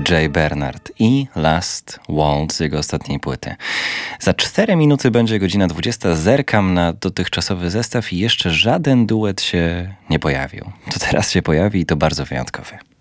Jay Bernard i Last Waltz z jego ostatniej płyty. Za 4 minuty będzie godzina 20. Zerkam na dotychczasowy zestaw i jeszcze żaden duet się nie pojawił. To teraz się pojawi i to bardzo wyjątkowy.